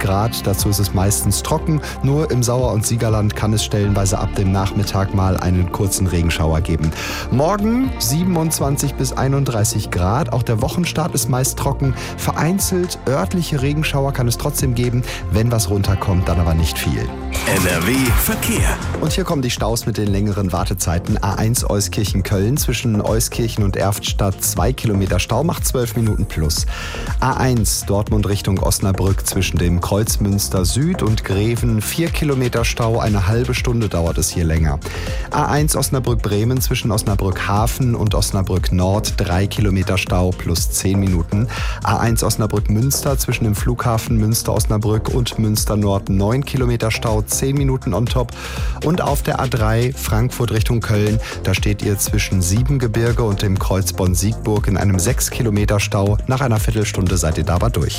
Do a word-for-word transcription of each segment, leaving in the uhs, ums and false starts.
Grad. Dazu ist es meistens trocken. Nur im Sauer- und Siegerland kann es stellenweise ab dem Nachmittag mal einen kurzen Regenschauer geben. Morgen siebenundzwanzig bis einunddreißig Grad. Auch der Wochenstart ist meist trocken. Vereinzelt örtliche Regenschauer kann es trotzdem geben. Wenn was runterkommt, dann aber nicht viel. N R W Verkehr. Und hier kommen die Staus mit den längeren Wartezeiten. A eins Euskirchen-Köln zwischen Euskirchen und Erftstadt zwei Kilometer Stau macht zwölf Minuten plus. A eins Dortmund Richtung Osnabrück zwischen dem Kreuz Münster Süd und Greven vier Kilometer Stau, eine halbe Stunde dauert es hier länger. A eins Osnabrück-Bremen zwischen Osnabrück Hafen und Osnabrück Nord drei Kilometer Stau plus zehn Minuten. A eins Osnabrück-Münster zwischen dem Flughafen Münster-Osnabrück und Münster Nord neun Kilometer Stau, zehn Minuten on top. Und auf der A drei Frankfurt Richtung Köln, da steht ihr zwischen Siebengebirge und dem Kreuz Bonn-Siegburg in einem sechs Kilometer Stau. Nach einer Viertelstunde seid ihr da aber durch.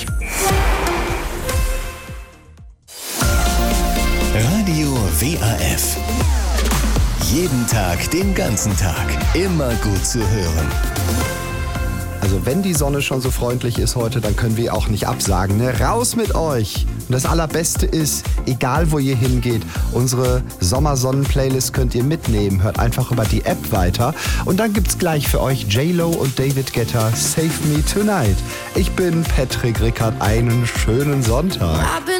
Radio W A F. Jeden Tag, den ganzen Tag. Immer gut zu hören. Also wenn die Sonne schon so freundlich ist heute, dann können wir auch nicht absagen. Ne? Raus mit euch! Und das Allerbeste ist, egal wo ihr hingeht, unsere Sommersonnen-Playlist könnt ihr mitnehmen. Hört einfach über die App weiter. Und dann gibt's gleich für euch J-Lo und David Guetta Save Me Tonight. Ich bin Patrick Rickard. Einen schönen Sonntag.